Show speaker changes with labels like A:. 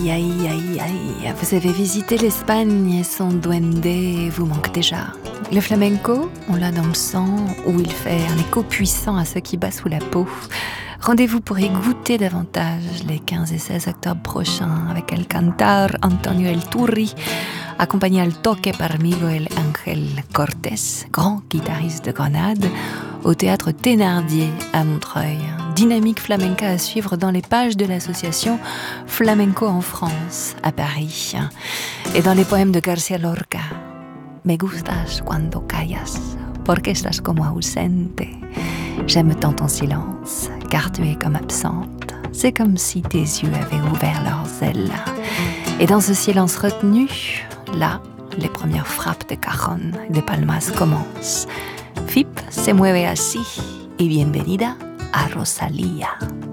A: Aïe, aïe, aïe, aïe. Vous avez visité l'Espagne et son duende vous manque déjà. Le flamenco, on l'a dans le sang, où il fait un écho puissant à ce qui bat sous la peau. Rendez-vous pour y goûter davantage les 15 et 16 octobre prochains avec El Cantar Antonio El Turri, accompagné al toque par Miguel Ángel Cortés, grand guitariste de Grenade, au théâtre Thénardier à Montreuil. Dynamique flamenca à suivre dans les pages de l'association Flamenco en France, à Paris. Et dans les poèmes de García Lorca. Me gustas cuando callas, porque estás como ausente. J'aime tant ton silence, car tu es comme absente. C'est comme si tes yeux avaient ouvert leurs ailes. Et dans ce silence retenu, là, les premières frappes de cajon et de palmas commencent. FIP se mueve así, y bienvenida a Rosalía.